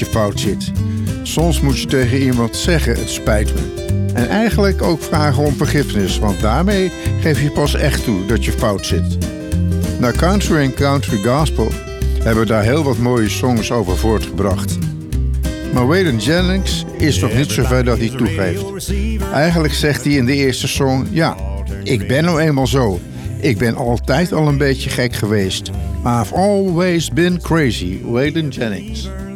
je fout zit. Soms moet je tegen iemand zeggen, het spijt me. En eigenlijk ook vragen om vergiffenis, want daarmee geef je pas echt toe dat je fout zit. Na country en country gospel hebben we daar heel wat mooie songs over voortgebracht. Maar Waylon Jennings is nog niet zover dat hij toegeeft. Eigenlijk zegt hij in de eerste song, ja, ik ben nou eenmaal zo. Ik ben altijd al een beetje gek geweest. I've always been crazy, Waylon Jennings.